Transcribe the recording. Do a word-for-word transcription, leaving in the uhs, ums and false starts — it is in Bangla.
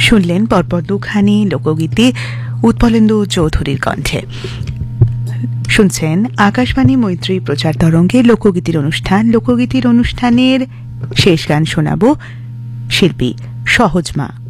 শুনলেন পরপর দুখানি লোকগীতি উৎপলেন্দু চৌধুরীর কণ্ঠে। শুনছেন আকাশবাণী মৈত্রী প্রচার তরঙ্গে লোকগীতির অনুষ্ঠান। লোকগীতির অনুষ্ঠানের শেষ গান শোনাব শিল্পী সহজমা।